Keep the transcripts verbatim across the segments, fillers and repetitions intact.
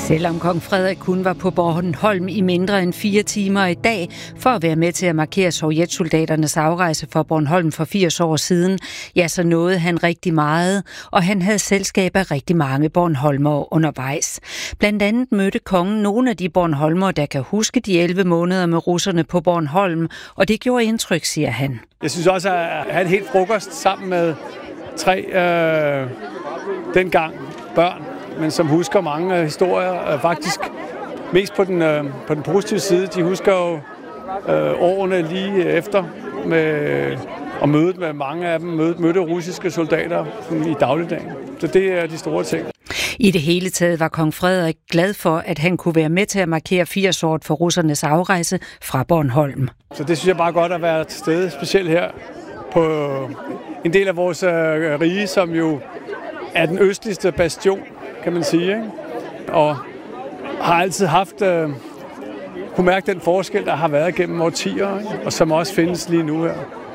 Selvom kong Frederik kun var på Bornholm i mindre end fire timer i dag for at være med til at markere sovjetsoldaternes afrejse fra Bornholm for firs år siden, ja, så nåede han rigtig meget, og han havde selskab af rigtig mange bornholmere undervejs. Blandt andet mødte kongen nogle af de bornholmere, der kan huske de elleve måneder med russerne på Bornholm, og det gjorde indtryk, siger han. Jeg synes også, at have en helt frokost sammen med tre øh, dengang børn, men som husker mange historier, øh, faktisk mest på den, øh, på den positive side. De husker jo øh, årene lige efter med, og mødet med mange af dem, mødet, mødte russiske soldater i dagligdagen. Så det er de store ting. I det hele taget var kong Frederik glad for, at han kunne være med til at markere firs-året for russernes afrejse fra Bornholm. Så det synes jeg bare godt at være til stede, specielt her på en del af vores øh, rige, som jo er den østligste bastion, kan man sige, ikke? Og har altid haft, øh, kunne mærke den forskel, der har været gennem årtier, ikke? Og som også findes lige nu her.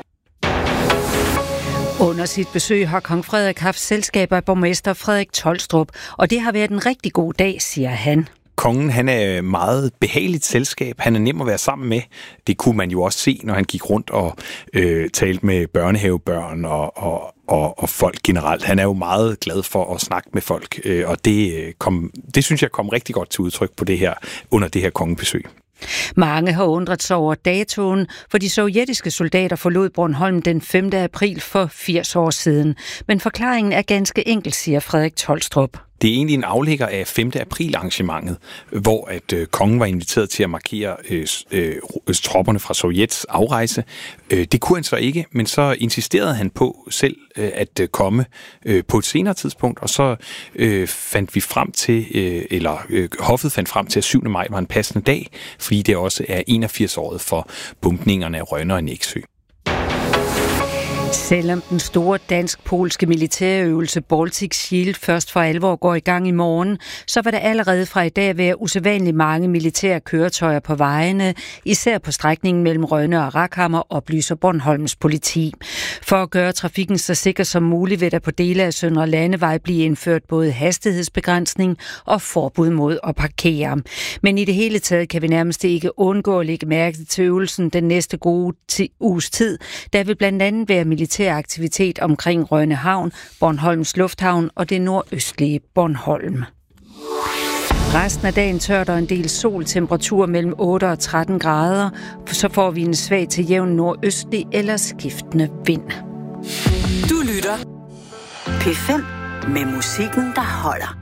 Under sit besøg har kong Frederik haft selskab af borgmester Frederik Tolstrup, og det har været en rigtig god dag, siger han. Kongen, han er meget behageligt selskab. Han er nem at være sammen med. Det kunne man jo også se, når han gik rundt og øh, talte med børnehavebørn og, og, og, og folk generelt. Han er jo meget glad for at snakke med folk, øh, og det, kom, det synes jeg kom rigtig godt til udtryk på det her, under det her kongebesøg. Mange har undret sig over datoen, for de sovjetiske soldater forlod Bornholm den femte april for firs år siden. Men forklaringen er ganske enkel, siger Frederik Tolstrup. Det er egentlig en aflægger af femte april arrangementet, hvor at øh, kongen var inviteret til at markere øh, øh, tropperne fra Sovjets afrejse. Øh, det kunne han så ikke, men så insisterede han på selv øh, at øh, komme øh, på et senere tidspunkt, og så øh, fandt vi frem til, øh, eller øh, hoffet fandt frem til, at syvende maj var en passende dag, fordi det også er enogfirs-året for bombningerne af Rønne og Nexø. Selvom den store dansk-polske militærøvelse Baltic Shield først for alvor går i gang i morgen, så vil der allerede fra i dag være usædvanligt mange militære køretøjer på vejene, især på strækningen mellem Rønne og Rakhammer, oplyser Bornholms politi. For at gøre trafikken så sikker som muligt, vil der på dele af Søndre Landevej blive indført både hastighedsbegrænsning og forbud mod at parkere. Men i det hele taget kan vi nærmest ikke undgå at lægge mærke til øvelsen den næste gode ti- uges tid. Der vil blandt andet være militær aktivitet omkring Rønne Havn, Bornholms Lufthavn og det nordøstlige Bornholm. Resten af dagen tørt og en del sol, temperatur mellem otte og tretten grader, så får vi en svag til jævn nordøstlig eller skiftende vind. Du lytter P fem med musikken, der holder.